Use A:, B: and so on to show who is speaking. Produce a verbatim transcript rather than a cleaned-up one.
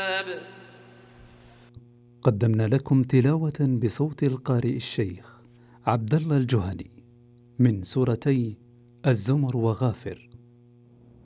A: قدمنا لكم تلاوة بصوت القارئ الشيخ عبد الله الجهني من سورتي الزمر وغافر.